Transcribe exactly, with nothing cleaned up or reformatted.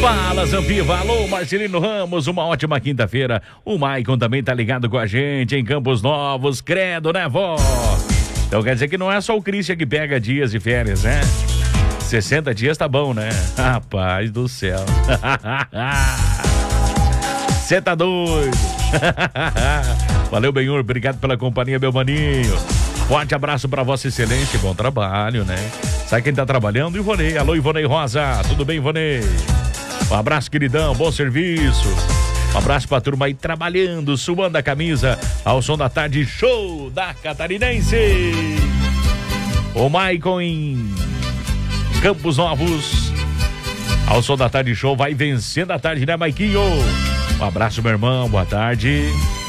Fala, Zampiva. Alô, Marcelino Ramos, uma ótima quinta-feira. O Maicon também tá ligado com a gente em Campos Novos, credo, né, vó? Então quer dizer que não é só o Christian que pega dias de férias, né? sessenta dias tá bom, né? Rapaz do céu. Você tá doido. Valeu, Benhur, obrigado pela companhia, meu maninho. Forte abraço pra Vossa Excelência, bom trabalho, né? Sabe quem tá trabalhando? Ivonei. Alô, Ivonei Rosa, tudo bem, Ivonei? Um abraço, queridão, bom serviço. Um abraço pra turma aí trabalhando, suando a camisa ao som da tarde, show da Catarinense. O Maicon em Campos Novos, ao som da tarde, show, vai vencendo a tarde, né, Maiquinho? Um abraço, meu irmão, boa tarde.